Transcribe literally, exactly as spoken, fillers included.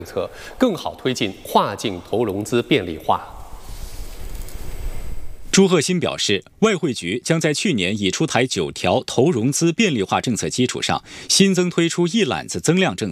策，更好推进跨境投融资便利化。 朱鹤新表示，外汇局将在去年已出台九条投融资便利化政策基础上，新增推出一揽子增量政策。